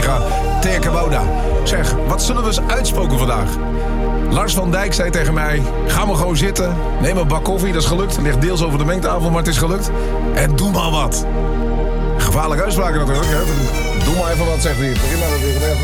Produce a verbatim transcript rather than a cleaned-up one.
collega Terke Bouda. Zeg, wat zullen we eens uitspoken vandaag? Lars van Dijk zei tegen mij, ga maar gewoon zitten. Neem een bak koffie, dat is gelukt. Ligt deels over de mengtafel, maar het is gelukt. En doe maar wat. Gevaarlijke uitspraken natuurlijk. Hè? Doe maar even wat, zegt hij. Prima, dat weer